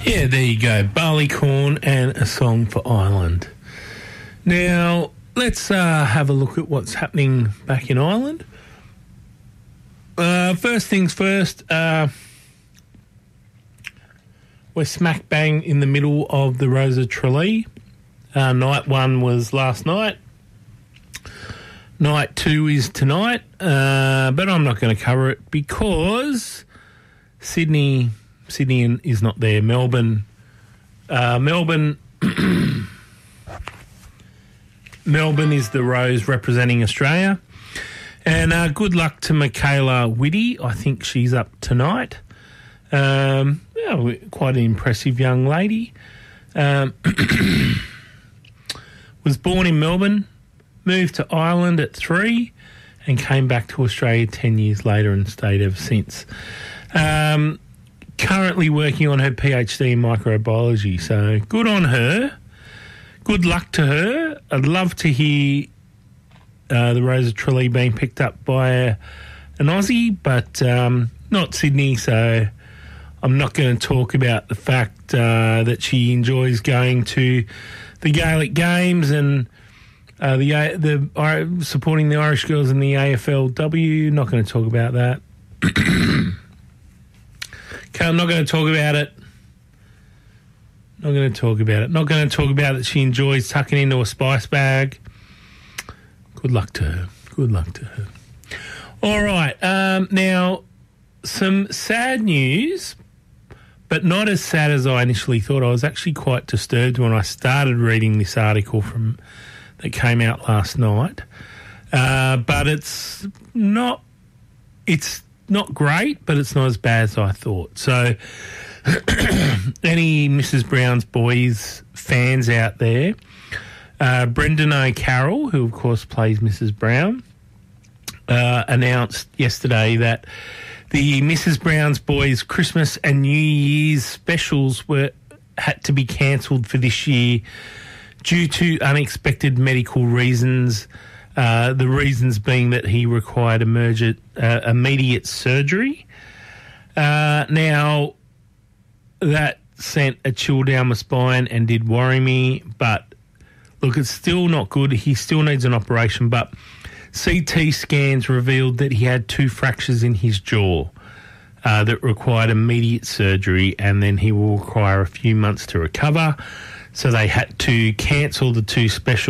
Yeah, there you go. Barleycorn and A Song for Ireland. Now, let's have a look at what's happening back in Ireland. First things first, we're smack bang in the middle of the Rose of Tralee. Night one was last night. Night two is tonight, but I'm not going to cover it because Sydney is not there. Melbourne Melbourne is the Rose representing Australia. And good luck to Michaela Whitty. I think she's up tonight. Quite an impressive young lady. Was born in Melbourne, moved to Ireland at 3 and came back to Australia 10 years later and stayed ever since. Currently working on her PhD in microbiology, so good on her. Good luck to her. I'd love to hear the Rose of Tralee being picked up by an Aussie, but not Sydney, so I'm not going to talk about the fact that she enjoys going to the Gaelic Games and supporting the Irish girls in the AFLW. Not going to talk about that. Okay, I'm not going to talk about it. Not going to talk about that she enjoys tucking into a spice bag. Good luck to her. All right. Now, some sad news, but not as sad as I initially thought. I was actually quite disturbed when I started reading this article that came out last night. But it's not great, but it's not as bad as I thought. So any Mrs. Brown's Boys fans out there, Brendan O'Carroll, who of course plays Mrs. Brown, announced yesterday that the Mrs. Brown's Boys Christmas and New Year's specials had to be cancelled for this year due to unexpected medical reasons. The reasons being that he required immediate surgery. Now, that sent a chill down my spine and did worry me, but look, it's still not good. He still needs an operation, but CT scans revealed that he had 2 fractures in his jaw that required immediate surgery, and then he will require a few months to recover. So they had to cancel the 2 specials.